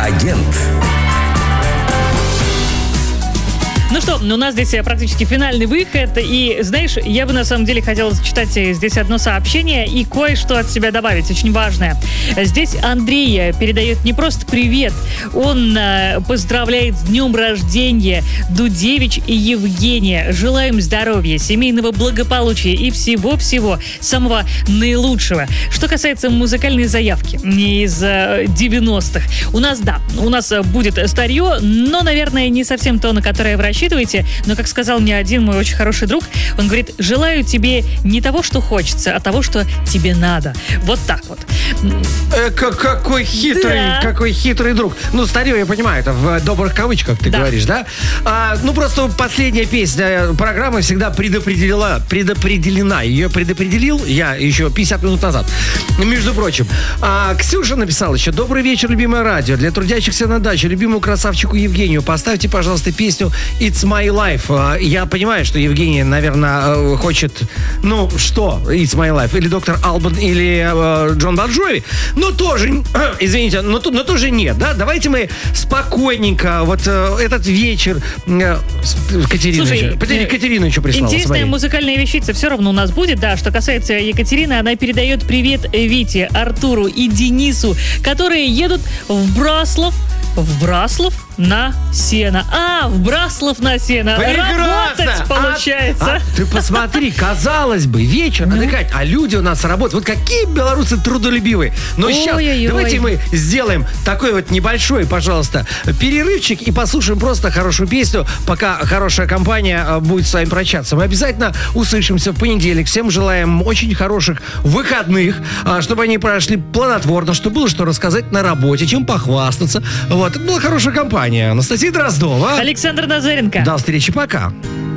Агент. Ну что, у нас здесь практически финальный выход. И, знаешь, я бы на самом деле хотела зачитать здесь одно сообщение и кое-что от себя добавить, очень важное. Здесь Андрей передает не просто привет, он поздравляет с днем рождения Дудевич и Евгения. Желаем здоровья, семейного благополучия и всего-всего самого наилучшего. Что касается музыкальной заявки из 90-х, у нас будет старье, но, наверное, не совсем то, на которое вы рассчитываете. Но, как сказал мне один мой очень хороший друг, он говорит: желаю тебе не того, что хочется, а того, что тебе надо. Вот так вот. Какой хитрый друг. Ну, старье, я понимаю, это в добрых кавычках ты говоришь, да? Просто последняя песня программы всегда предопределена. Ее предопределил я еще 50 минут назад. Между прочим, Ксюша написала еще: добрый вечер, любимое радио. Для трудящихся на даче, любимому красавчику Евгению поставьте, пожалуйста, песню It's My Life. Я понимаю, что Евгений, наверное, хочет, что It's My Life? Или Доктор Албан, или Джон Бон Джови. Но тоже, извините, но тоже нет, да? Давайте мы спокойненько вот этот вечер... Катерина еще прислала. Интересная музыкальная вещица все равно у нас будет, да. Что касается Екатерины, она передает привет Вите, Артуру и Денису, которые едут в Браслов на сено. В Браслов на сено. Прекрасно! Работать получается. Ты посмотри, казалось бы, вечер, отдыхать, а люди у нас работают. Вот какие белорусы трудолюбивые. Но сейчас давайте мы сделаем такой вот небольшой, пожалуйста, перерывчик и послушаем просто хорошую песню, пока хорошая компания будет с вами прощаться. Мы обязательно услышимся в понедельник. Всем желаем очень хороших выходных, чтобы они прошли плодотворно, чтобы было что рассказать на работе, чем похвастаться. Вот, это была хорошая компания. Анастасия Дроздова. Александр Назаренко. До встречи, пока.